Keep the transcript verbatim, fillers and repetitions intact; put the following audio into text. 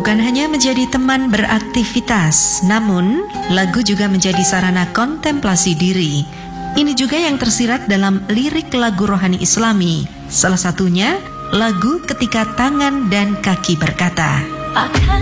bukan hanya menjadi teman beraktivitas, namun lagu juga menjadi sarana kontemplasi diri. Ini juga yang tersirat dalam lirik lagu rohani Islami. Salah satunya lagu Ketika Tangan dan Kaki Berkata. Akan